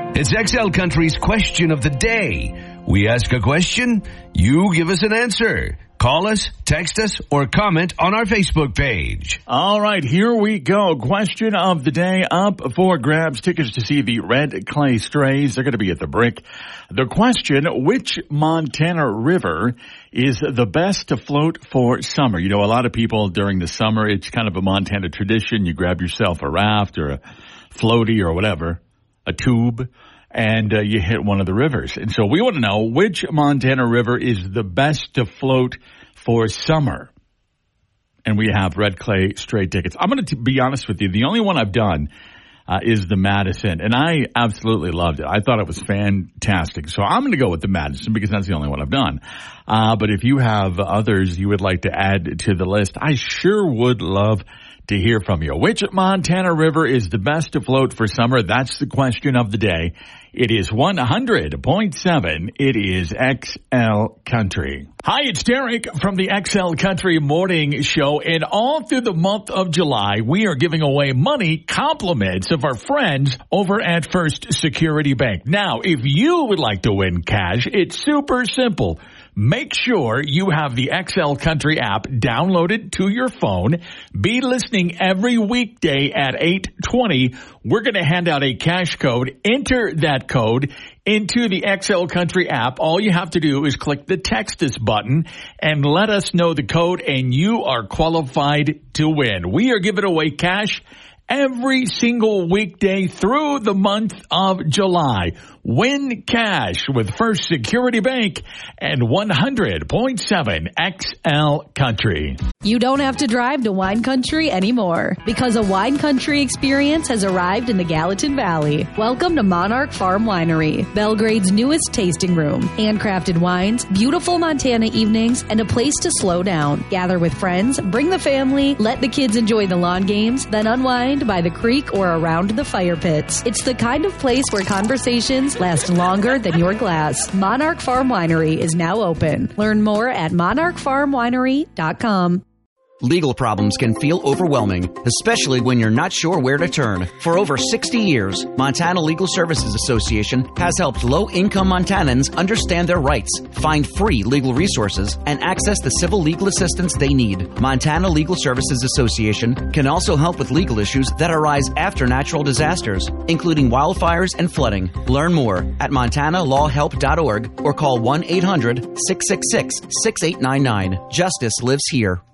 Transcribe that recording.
It's XL Country's question of the day. We ask a question, you give us an answer. Call us, text us, or comment on our Facebook page. All right, here we go. Question of the day up for grabs. Tickets to see the Red Clay Strays. They're going to be at the Brick. The question, which Montana river is the best to float for summer? You know, a lot of people during the summer, it's kind of a Montana tradition. You grab yourself a raft or a floaty or whatever, a tube, and you hit one of the rivers. And so we want to know which Montana river is the best to float for summer. And we have Red Clay Stray tickets. I'm going to be honest with you. The only one I've done is the Madison. And I absolutely loved it. I thought it was fantastic. So I'm going to go with the Madison because that's the only one I've done. But if you have others you would like to add to the list, I sure would love to hear from you. Which Montana river is the best to float for summer? That's the question of the day. It is 100.7. It is XL Country. Hi, it's Derek from the XL Country Morning Show. And all through the month of July, we are giving away money compliments of our friends over at First Security Bank. Now, if you would like to win cash, it's super simple. Make sure you have the XL Country app downloaded to your phone. Be listening every weekday at 8:20. We're going to hand out a cash code. Enter that code into the XL Country app. All you have to do is click the Text Us button and let us know the code, and you are qualified to win. We are giving away cash every single weekday through the month of July. Win cash with First Security Bank and 100.7 XL Country. You don't have to drive to Wine Country anymore because a Wine Country experience has arrived in the Gallatin Valley. Welcome to Monarch Farm Winery, Belgrade's newest tasting room. Handcrafted wines, beautiful Montana evenings, and a place to slow down. Gather with friends, bring the family, let the kids enjoy the lawn games, then unwind by the creek or around the fire pits. It's the kind of place where conversations last longer than your glass. Monarch Farm Winery is now open. Learn more at monarchfarmwinery.com. Legal problems can feel overwhelming, especially when you're not sure where to turn. For over 60 years, Montana Legal Services Association has helped low-income Montanans understand their rights, find free legal resources, and access the civil legal assistance they need. Montana Legal Services Association can also help with legal issues that arise after natural disasters, including wildfires and flooding. Learn more at montanalawhelp.org or call 1-800-666-6899. Justice lives here.